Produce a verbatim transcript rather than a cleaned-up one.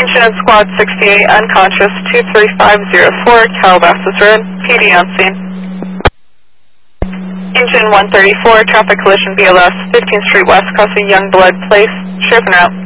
Attention in Squad sixty-eight, unconscious, two three five zero four, Calabasas Road, P D on scene. Engine one thirty-four, traffic collision B L S, fifteenth Street West, crossing Youngblood Place, Sheriff en route.